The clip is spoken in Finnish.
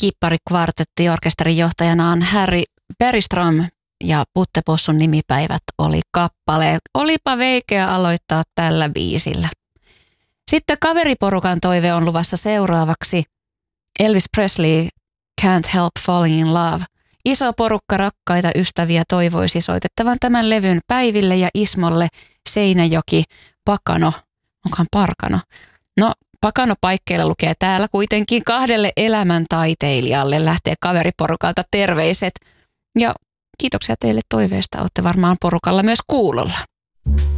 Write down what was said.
Kipparikvartetti orkesterin johtajana on Harry Bergström ja Puttepossun nimipäivät oli kappale. Olipa veikeä aloittaa tällä biisillä. Sitten kaveriporukan toive on luvassa seuraavaksi. Elvis Presley, Can't Help Falling in Love. Iso porukka rakkaita ystäviä toivoisi soitettavan tämän levyn Päiville ja Ismolle. Seinäjoki, Pakano. Onkohan Parkano? No, Pakano paikkeilla lukee täällä kuitenkin 2 elämäntaiteilijalle lähtee kaveriporukalta terveiset. Ja kiitoksia teille toiveesta. Olette varmaan porukalla myös kuulolla.